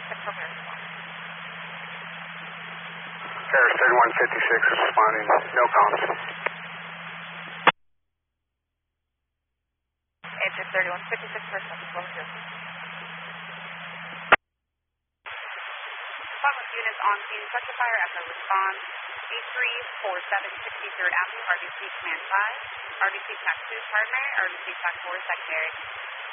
Paris 3156 is responding. No comms. Paris 3156 first level, units on scene, such a fire echo response. A347 63rd Avenue, RDC Command 5, RDC TAC 2 primary, RDC TAC 4 secondary.